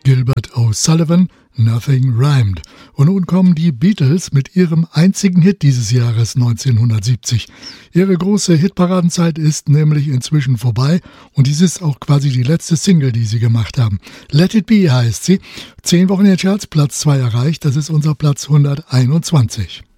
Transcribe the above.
Gilbert O'Sullivan, Nothing Rhymed. Und nun kommen die Beatles mit ihrem einzigen Hit dieses Jahres 1970. Ihre große Hitparadenzeit ist nämlich inzwischen vorbei und dies ist auch quasi die letzte Single, die sie gemacht haben. Let It Be heißt sie. 10 Wochen in den Charts, Platz 2 erreicht, das ist unser Platz 121.